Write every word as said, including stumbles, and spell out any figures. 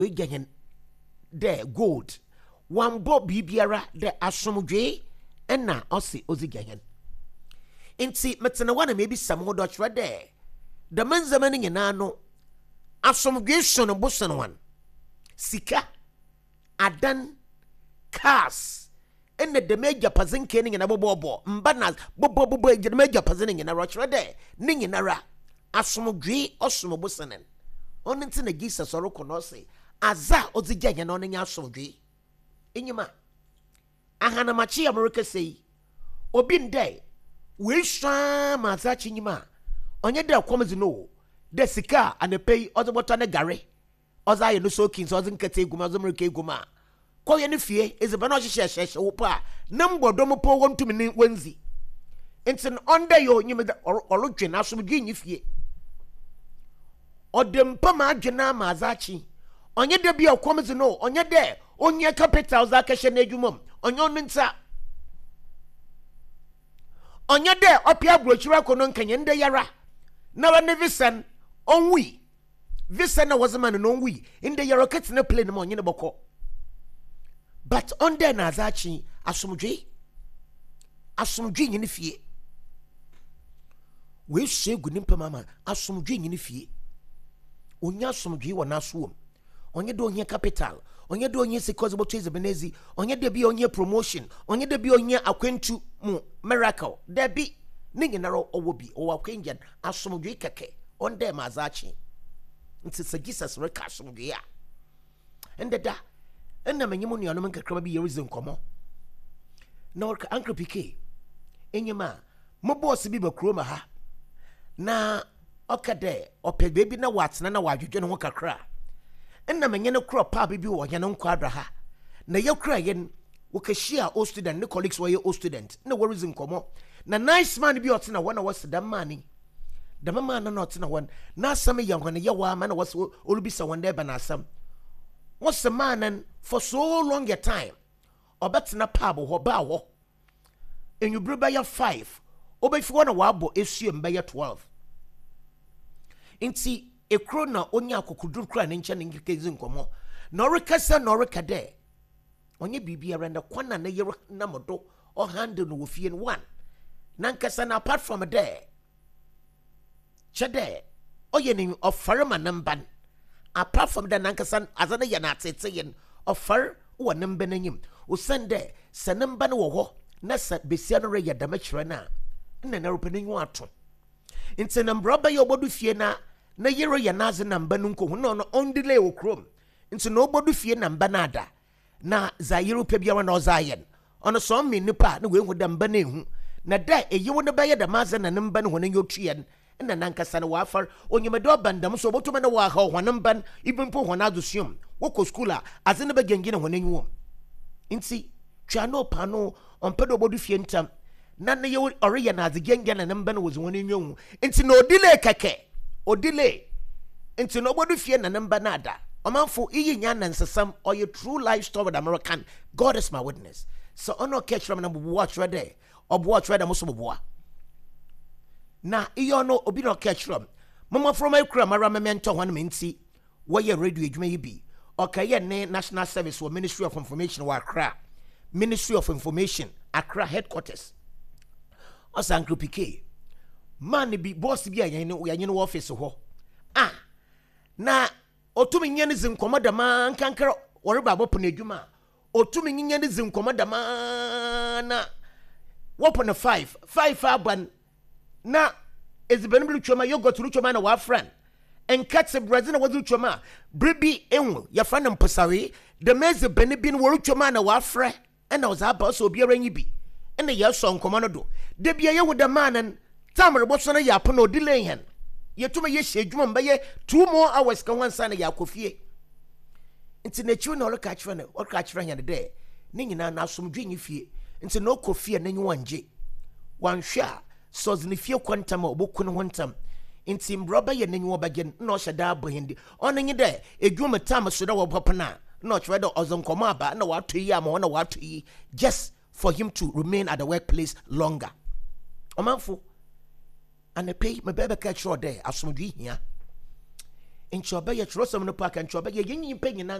Ojayen de gold. One bob bibiara de asomdwe ena ose ozigayen. Inti metena wana maybe some do chwa de. The manzamani nyina no asomdwe so no boson wan. Sika adan cars ene de meja pazin kening na bobo mbana bobo bobo de meja pazin nyina ro chwa de ni nyina ra asomdwe osom bosonen. Oni nti na gisa soro kono se aza ozigayen no nya asomdwe. Inyima ahana machi America say obi ndai we sha mazachi nyima onye de akwamzi no de sika anepei ozoboto na gare oza ye no so kin so ozin kete eguma ozo America eguma ko ye ne fie ezeba na ohye hye wo pa na mbodom po wontumi ni wenzi entin onda yo nyima olodwe na so mdwe nyi fie odempa ma adwena mazachi onye de bia akwamzi no onye de onye capital za kashe na edwumom onye onu nta onye de opia brochura kono nkanye nde yara na wa ne visan onwi visan na wazama no onwi nde yara kati na plane mo onye ne boko but on de na azachi asomdwe asomdwe nyine fie we shegu nimpa mama asomdwe nyine fie onya asomdwe wo na so onye de onye capital onye de onye sikoze bo tweze benezi onye de bi onye promotion onye de bi onye akwentu mu miracle de bi ninginaro owobi o akwenjan asomdwe keke on de mazachi nti sagisa reka asomdwe ya ende da enna menyimu ni anu nkakra bi yerizin komo na orka Uncle P K enyima mo boss bi bakroma ha na okade opebe bi na watena na wadwedwe no kakra enna menye no crop pa bi wo hye no nkwadra ha na yakura yen wo kashia o student ne colleagues wo ye o student na worizin komo na nice man bi otena wona was da mani da mama na na otena won na asam ye hone ye wa ma na was olubisa won da ba na asam was a man for so long a time obetena pabo ho ba ho enyu ba ya five obefi wona wa abo esuem ba ya twelve inti ekro na onya akokudur kra ne nche ne nkezi nkomo na orekasa na orekade onye bibia renda kwana na yero na modo o handle no wofie no one na nkasa na apart from there chede oye ni ofare manamban apart from that na nkasa azana ya na tete yen ofare wo namba nanyim o sende sanamba no wo ho na sa besia no re ya damachire na na na ropanyu ato nti na mbroba ye obodu fie na na yero ya naze namba nunko no no on delay wo krom nti no obodu fie namba na ada na za yero pa bia na ozayen ono so me nipa na we hu damba na ehu na da eyewo ne ba ye da maze na namba no hono yotuyen na nankasa na wafar onyemedo bandam so botuma na wa ha honamban ibimpo hona adusium woko skula azene ba gengine honanwu nti twa no pa no onpedo obodu fie ntam na na ye ore ye na azigenge na namba na wozu honanwu nti no delay keke o delay nti no obodu fie na namba na ada omanfo iyi nya na nsesam or your true life story with American God is my witness so ono catch from na bubu watch right there obu watch right there muso bubu na iyo no obi no catch from mama from my kra mara memento hwan menti wo ye radio adwuma yi bi okaye ne National Service or Ministry of Information wa Accra Ministry of Information Accra headquarters osan Uncle P K man bi boss bi ayen no yanyi no office ho ah na otumi nyane zinkomoda man kankara woreba bopo na adwuma otumi nyane zinkomoda man na wopo na five five aban na ezibenu bi choma yogurt ru choma na wa friend en katse brazil na wazu choma bribi enwo ya fa na mposawe the meze bene bi no ru choma na wa frɛ na ozaba so obiara nyi bi ena ya so nkomo no do de bia ye woda manan tamre boso na ya po na delay hen yetuma ye hye mba ye two more hours ka wansa na ya kofie nti na chiwo na oro ka chire na oro ka chire hen de ne nyina na asomdwe nyi fie nti na okofie na nyi wanje wanhwe a so zini fie kwantam oboku no hontam nti mbroba ye nanyi obagen na ohada abohindi onenyi de edwuma tam so da wobopna na ochwe de ozonkomo aba na watoyi ama na watoyi just for him to remain at the workplace longer omanfo and pay me bebe catch or there asomdwe hia nti ɔbɛyɛ kyerɛsɛm no po aka nti ɔbɛyɛ yɛn nyimpa nyinaa